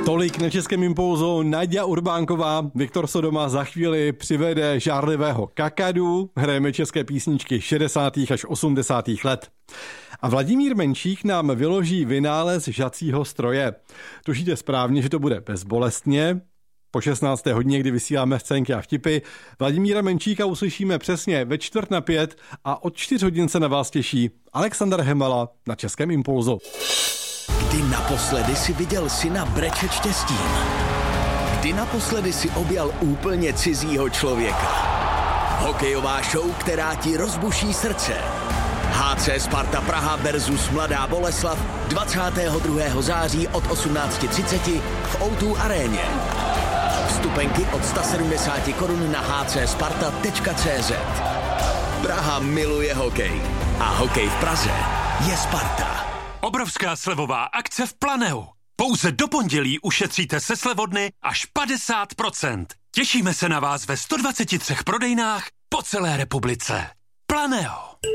Tolik na Českém impulzu. Naďa Urbánková, Viktor Sodoma za chvíli přivede žárlivého kakadu. Hrajeme české písničky 60. až 80. let. A Vladimír Menšík nám vyloží vynález žacího stroje. Tušíte správně, že to bude bezbolestně. Po 16. hodině, kdy vysíláme scénky a vtipy, Vladimíra Menšíka uslyšíme přesně ve 4:45 a od 4 hodin se na vás těší Alexandr Hemala na Českém impulzu. Kdy naposledy si viděl syna brečet štěstím? Kdy naposledy si objal úplně cizího člověka? Hokejová show, která ti rozbuší srdce. HC Sparta Praha versus Mladá Boleslav 22. září od 18:30 v O2 aréně. Vstupenky od 170 korun na hcsparta.cz. Praha miluje hokej a hokej v Praze je Sparta. Obrovská slevová akce v Planeu. Pouze do pondělí ušetříte se slevodny až 50%. Těšíme se na vás ve 123 prodejnách po celé republice. Planeu.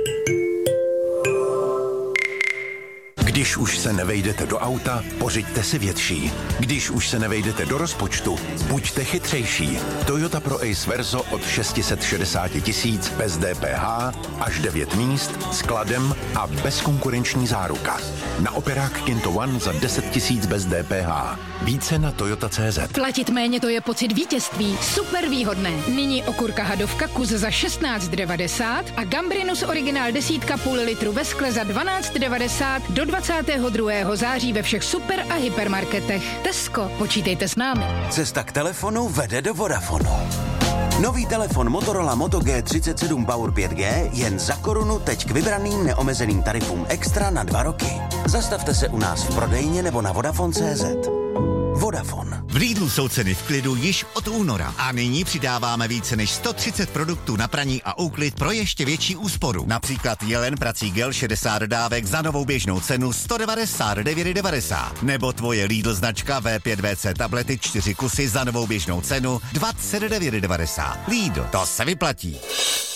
Když už se nevejdete do auta, pořiďte si větší. Když už se nevejdete do rozpočtu, buďte chytřejší. Toyota Pro Ace Verso od 660 000 bez DPH, až 9 míst, s kladem a bezkonkurenční záruka. Na operák Kinto One za 10 000 bez DPH. Více na Toyota.cz. Platit méně, to je pocit vítězství. Super výhodné. Nyní okurka hadovka kus za 16,90 a Gambrinus originál 10,5 litru ve skle za 12,90 do 22. září ve všech super a hypermarketech. Tesco, počítejte s námi. Cesta k telefonu vede do Vodafonu. Nový telefon Motorola Moto G37 Power 5G jen za korunu teď k vybraným neomezeným tarifům extra na 2 roky. Zastavte se u nás v prodejně nebo na Vodafone.cz. Vodafone. V Lidlu jsou ceny v klidu již od února a nyní přidáváme více než 130 produktů na praní a úklid pro ještě větší úsporu. Například Jelen prací gel 60 dávek za novou běžnou cenu 199,90 nebo tvoje Lidl značka V5VC tablety 4 kusy za novou běžnou cenu 29,90. Lidl, to se vyplatí.